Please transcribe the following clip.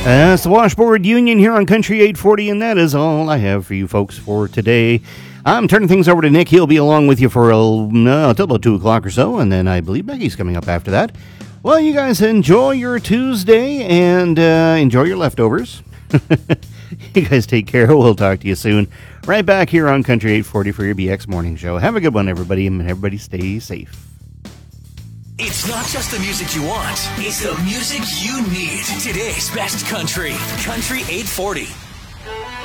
That's the Washboard Union here on Country 840, and that is all I have for you folks for today. I'm turning things over to Nick. He'll be along with you for until about 2 o'clock or so, and then I believe Becky's coming up after that. Well, you guys enjoy your Tuesday and enjoy your leftovers. You guys take care. We'll talk to you soon. Right back here on Country 840 for your BX Morning Show. Have a good one, everybody, and everybody stay safe. It's not just the music you want, it's the music you need. Today's best country. Country 840.